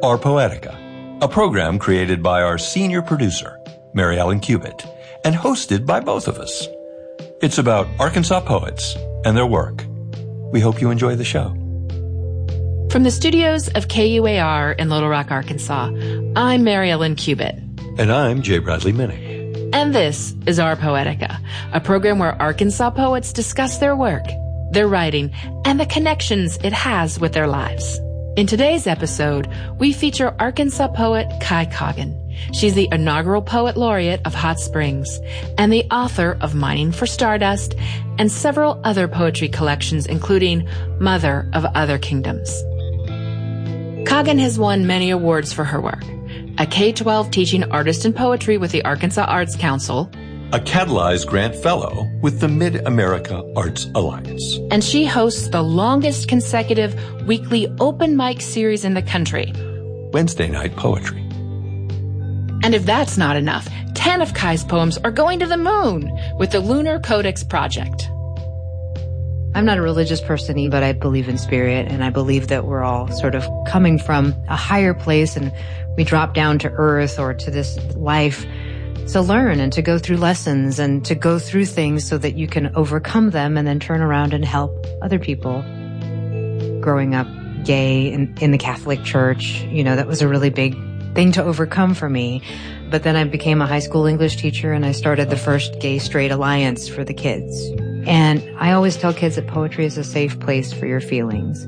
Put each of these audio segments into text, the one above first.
Our Poetica, a program created by our senior producer, Mary Ellen Cubitt, and hosted by both of us. It's about Arkansas poets and their work. We hope you enjoy the show. From the studios of KUAR in Little Rock, Arkansas, I'm Mary Ellen Cubitt. And I'm J. Bradley Minnick. And this is Our Poetica, a program where Arkansas poets discuss their work, their writing, and the connections it has with their lives. In today's episode, we feature Arkansas poet Kai Coggan. She's the inaugural Poet Laureate of Hot Springs and the author of Mining for Stardust and several other poetry collections, including Mother of Other Kingdoms. Coggan has won many awards for her work. A K-12 teaching artist in poetry with the Arkansas Arts Council, a Catalyze Grant Fellow with the Mid-America Arts Alliance. And she hosts the longest consecutive weekly open mic series in the country, Wednesday Night Poetry. And if that's not enough, 10 of Kai's poems are going to the moon with the Lunar Codex Project. I'm not a religious person, but I believe in spirit, and I believe that we're all sort of coming from a higher place and we drop down to earth or to this life to learn and to go through lessons and to go through things so that you can overcome them and then turn around and help other people. Growing up gay in the Catholic Church, that was a really big thing to overcome for me. But then I became a high school English teacher and I started the first gay-straight alliance for the kids. And I always tell kids that poetry is a safe place for your feelings.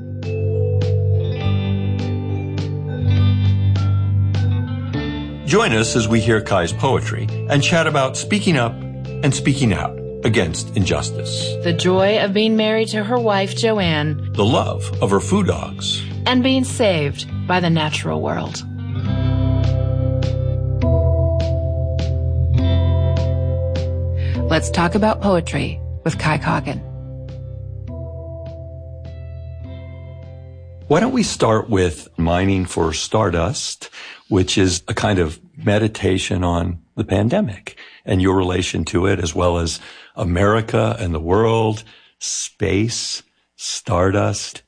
Join us as we hear Kai's poetry and chat about speaking up and speaking out against injustice. The joy of being married to her wife, Joanne. The love of her food dogs. And being saved by the natural world. Let's talk about poetry with Kai Coggan. Why don't we start with Mining for Stardust, which is a kind of meditation on the pandemic and your relation to it, as well as America and the world, space, stardust.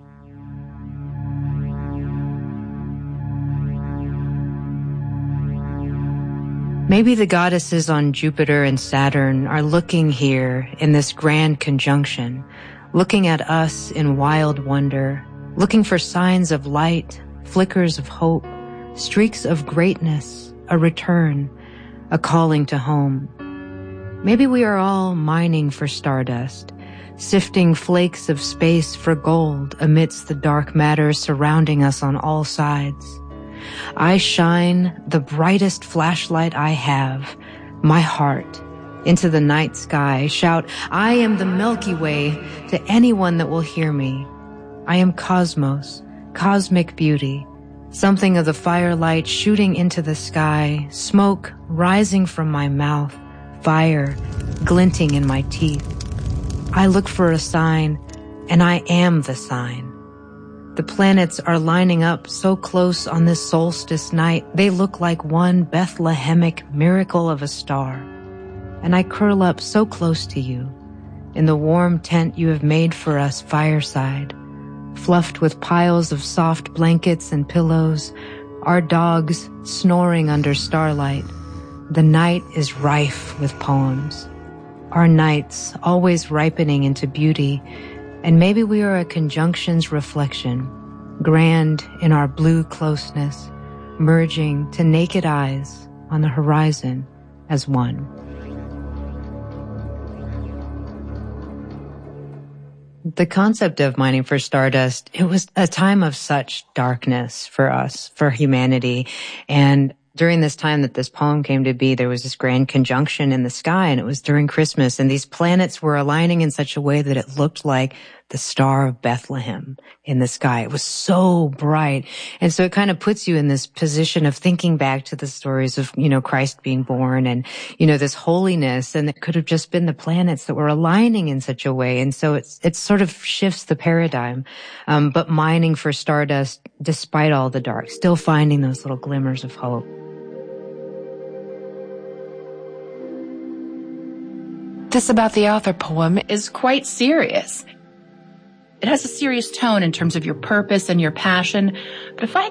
Maybe the goddesses on Jupiter and Saturn are looking here in this grand conjunction, looking at us in wild wonder, looking for signs of light, flickers of hope, streaks of greatness, a return, a calling to home. Maybe we are all mining for stardust, sifting flakes of space for gold amidst the dark matter surrounding us on all sides. I shine the brightest flashlight I have, my heart, into the night sky, shout, I am the Milky Way to anyone that will hear me. I am cosmos, cosmic beauty, something of the firelight shooting into the sky, smoke rising from my mouth, fire glinting in my teeth. I look for a sign, and I am the sign. The planets are lining up so close on this solstice night, they look like one Bethlehemic miracle of a star. And I curl up so close to you, in the warm tent you have made for us fireside, fluffed with piles of soft blankets and pillows, our dogs snoring under starlight. The night is rife with poems. Our nights always ripening into beauty, and maybe we are a conjunction's reflection, grand in our blue closeness, merging to naked eyes on the horizon as one. The concept of Mining for Stardust, it was a time of such darkness for us, for humanity. And during this time that this poem came to be, there was this grand conjunction in the sky, and it was during Christmas, and these planets were aligning in such a way that it looked like the Star of Bethlehem in the sky. It was so bright. And so it kind of puts you in this position of thinking back to the stories of, Christ being born and, this holiness. And it could have just been the planets that were aligning in such a way. And so it sort of shifts the paradigm. But mining for stardust, despite all the dark, still finding those little glimmers of hope. This About the Author poem is quite serious. It has a serious tone in terms of your purpose and your passion, but if I